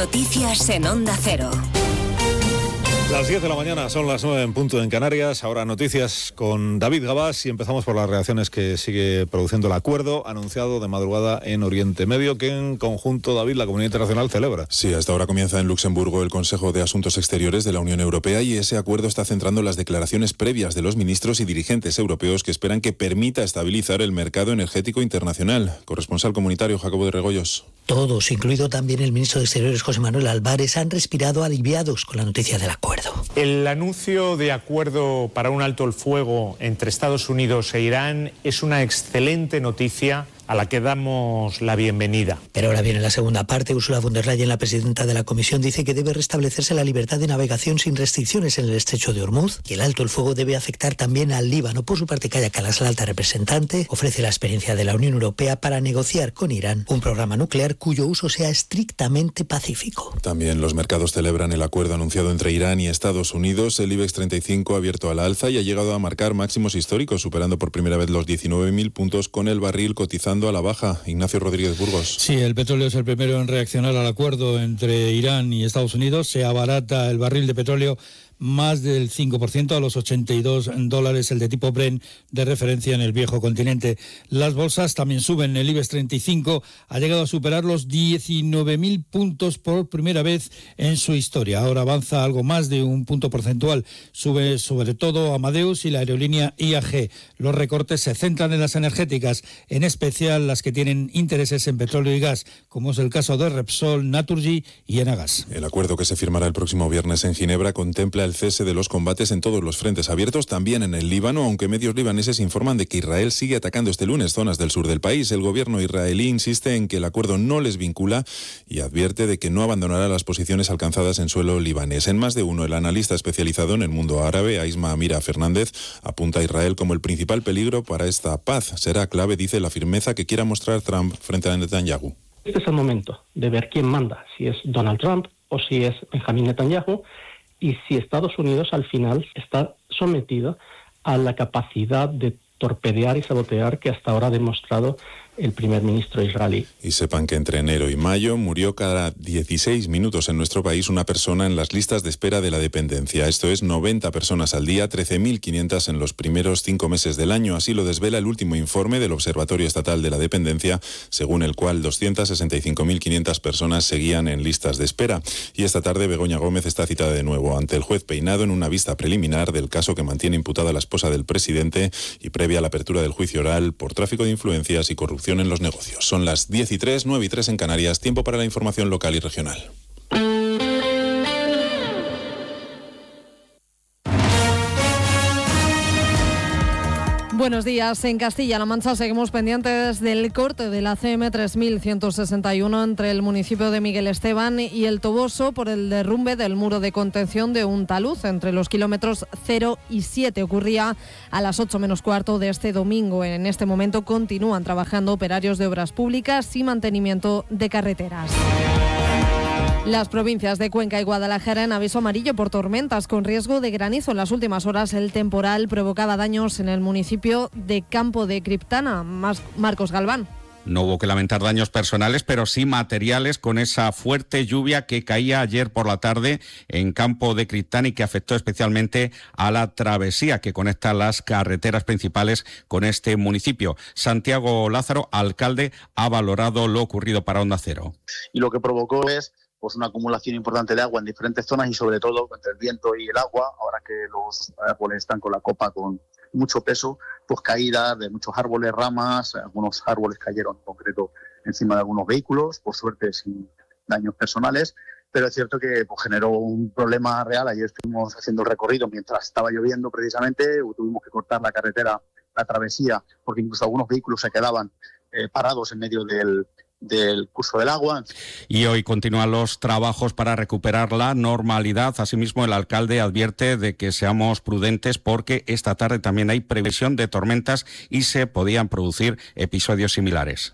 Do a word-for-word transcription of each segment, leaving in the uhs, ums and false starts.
Noticias en Onda Cero. Las diez de la mañana, son las nueve en punto en Canarias. Ahora noticias con David Gabás y empezamos por las reacciones que sigue produciendo el acuerdo anunciado de madrugada en Oriente Medio, que en conjunto, David, la comunidad internacional celebra. Sí, hasta ahora comienza en Luxemburgo el Consejo de Asuntos Exteriores de la Unión Europea y ese acuerdo está centrando las declaraciones previas de los ministros y dirigentes europeos que esperan que permita estabilizar el mercado energético internacional. Corresponsal comunitario Jacobo de Regoyos. Todos, incluido también el ministro de Exteriores José Manuel Álvarez, han respirado aliviados con la noticia del acuerdo. El anuncio de acuerdo para un alto el fuego entre Estados Unidos e Irán es una excelente noticia a la que damos la bienvenida. Pero ahora viene la segunda parte. Ursula von der Leyen, la presidenta de la Comisión, dice que debe restablecerse la libertad de navegación sin restricciones en el estrecho de Hormuz, y el alto el fuego debe afectar también al Líbano. Por su parte, Kaja Kallas, la alta representante, ofrece la experiencia de la Unión Europea para negociar con Irán un programa nuclear cuyo uso sea estrictamente pacífico. También los mercados celebran el acuerdo anunciado entre Irán y Estados Unidos. El IBEX treinta y cinco ha abierto a la alza y ha llegado a marcar máximos históricos, superando por primera vez los diecinueve mil puntos, con el barril cotizando a la baja. Ignacio Rodríguez Burgos. Sí, el petróleo es el primero en reaccionar al acuerdo entre Irán y Estados Unidos. Se abarata el barril de petróleo más del cinco por ciento a los ochenta y dos dólares, el de tipo Brent de referencia en el viejo continente. Las bolsas también suben. El IBEX treinta y cinco ha llegado a superar los diecinueve mil puntos por primera vez en su historia. Ahora avanza algo más de un punto porcentual. Sube sobre todo Amadeus y la aerolínea I A G. Los recortes se centran en las energéticas, en especial las que tienen intereses en petróleo y gas, como es el caso de Repsol, Naturgy y Enagas. El acuerdo que se firmará el próximo viernes en Ginebra contempla el cese de los combates en todos los frentes abiertos, también en el Líbano, aunque medios libaneses informan de que Israel sigue atacando este lunes zonas del sur del país. El gobierno israelí insiste en que el acuerdo no les vincula y advierte de que no abandonará las posiciones alcanzadas en suelo libanés. En Más de Uno, el analista especializado en el mundo árabe, Aisma Amira Fernández, apunta a Israel como el principal peligro para esta paz. Será clave, dice, la firmeza que quiera mostrar Trump frente a Netanyahu. Este es el momento de ver quién manda, si es Donald Trump o si es Benjamin Netanyahu, y si Estados Unidos al final está sometido a la capacidad de torpedear y sabotear que hasta ahora ha demostrado el primer ministro israelí. Y sepan que entre enero y mayo murió cada dieciséis minutos en nuestro país una persona en las listas de espera de la dependencia. Esto es noventa personas al día, trece mil quinientas en los primeros cinco meses del año. Así lo desvela el último informe del Observatorio Estatal de la Dependencia, según el cual doscientas sesenta y cinco mil quinientas personas seguían en listas de espera. Y esta tarde Begoña Gómez está citada de nuevo ante el juez Peinado en una vista preliminar del caso que mantiene imputada la esposa del presidente y previa a la apertura del juicio oral por tráfico de influencias y corrupción en los negocios. Son las diez y tres, nueve y tres en Canarias. Tiempo para la información local y regional. Buenos días. En Castilla-La Mancha seguimos pendientes del corte de la C M tres mil ciento sesenta y uno entre el municipio de Miguel Esteban y el Toboso por el derrumbe del muro de contención de un talud entre los kilómetros cero y siete. Ocurría a las ocho menos cuarto de este domingo. En este momento continúan trabajando operarios de obras públicas y mantenimiento de carreteras. Las provincias de Cuenca y Guadalajara en aviso amarillo por tormentas con riesgo de granizo. En las últimas horas el temporal provocaba daños en el municipio de Campo de Criptana. Marcos Galván. No hubo que lamentar daños personales, pero sí materiales con esa fuerte lluvia que caía ayer por la tarde en Campo de Criptana y que afectó especialmente a la travesía que conecta las carreteras principales con este municipio. Santiago Lázaro, alcalde, ha valorado lo ocurrido para Onda Cero. Y lo que provocó es pues una acumulación importante de agua en diferentes zonas y sobre todo entre el viento y el agua, ahora que los árboles están con la copa con mucho peso, pues caídas de muchos árboles, ramas, algunos árboles cayeron en concreto encima de algunos vehículos, por suerte sin daños personales, pero es cierto que pues, generó un problema real. Ayer estuvimos haciendo el recorrido mientras estaba lloviendo precisamente, tuvimos que cortar la carretera, la travesía, porque incluso algunos vehículos se quedaban eh, parados en medio del del curso del agua. Y hoy continúan los trabajos para recuperar la normalidad. Asimismo, el alcalde advierte de que seamos prudentes porque esta tarde también hay previsión de tormentas y se podían producir episodios similares.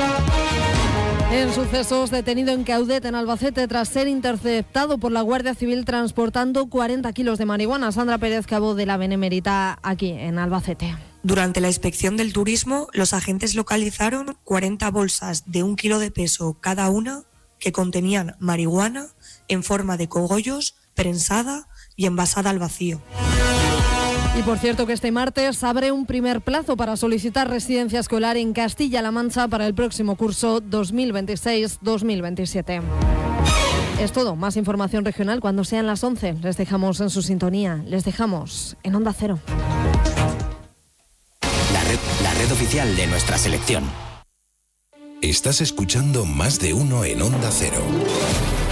En sucesos, detenido en Caudete, en Albacete, tras ser interceptado por la Guardia Civil transportando cuarenta kilos de marihuana. Sandra Pérez Cabo de la Benemérita, aquí en Albacete. Durante la inspección del turismo, los agentes localizaron cuarenta bolsas de un kilo de peso cada una que contenían marihuana en forma de cogollos, prensada y envasada al vacío. Y por cierto que este martes abre un primer plazo para solicitar residencia escolar en Castilla-La Mancha para el próximo curso dos mil veintiséis dos mil veintisiete. Es todo, más información regional cuando sean las once. Les dejamos en su sintonía, les dejamos en Onda Cero. La red, la red oficial de nuestra selección. Estás escuchando Más de Uno en Onda Cero.